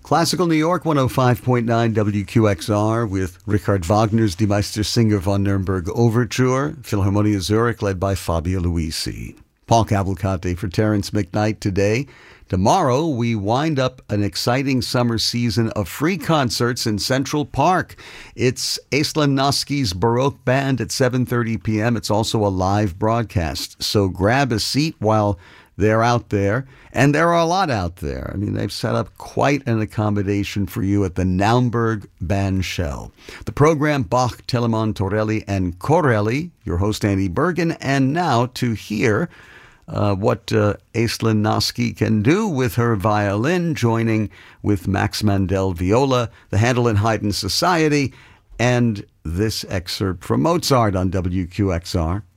Classical New York, 105.9 WQXR with Richard Wagner's Die Meistersinger von Nürnberg Overture, Philharmonia Zurich led by Fabio Luisi. Paul Cavalcante for Terrence McKnight today. Tomorrow, we wind up an exciting summer season of free concerts in Central Park. It's Aislinn Noski's Baroque Band at 7:30 p.m. It's also a live broadcast. So grab a seat while they're out there. And there are a lot out there. I mean, they've set up quite an accommodation for you at the Naumburg Bandshell. The program, Bach, Telemann, Torelli, and Corelli. Your host, Andy Bergen. And now to hear what Aislinn Noski can do with her violin, joining with Max Mandel viola, the Handel and Haydn Society, and this excerpt from Mozart on WQXR.